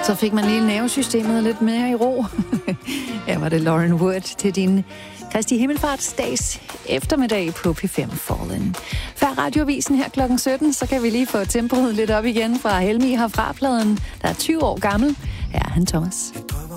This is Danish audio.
Så fik man lige nervesystemet lidt mere i ro. Her var det Lauren Wood til din Kristi Himmelfartsdags eftermiddag på P5 Fallen. Før Radioavisen her klokken 17, så kan vi lige få tempoet lidt op igen fra Helmi herfra pladen, der er 20 år gammel. Her er han, Thomas.